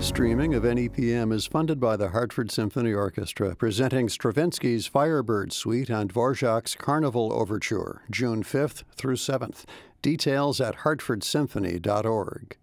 Streaming of NEPM is funded by the Hartford Symphony Orchestra, presenting Stravinsky's Firebird Suite and Dvorak's Carnival Overture, June 5th through 7th. Details at hartfordsymphony.org.